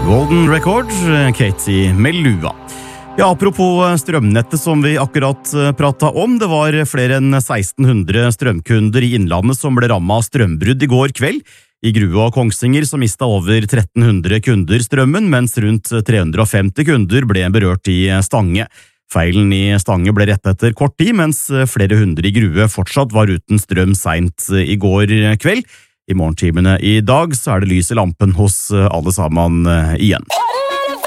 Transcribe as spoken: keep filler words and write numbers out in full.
Golden Record, Katie Melua. Ja, apropos strømnettet som vi akkurat pratet om, det var flere enn seksten hundre strømkunder i Innlandet som ble rammet av strømbrudd i går kveld. I Grue og Kongsvinger så mistet over tretten hundre kunder strømmen, mens rundt tre hundre og femti kunder ble berørt i Stange. Feilen i Stange ble rettet etter kort tid, mens flere hundre i Grue fortsatt var uten strøm sent i går kveld. I morgentimene i dag så er det lys i lampen hos alle sammen igjen.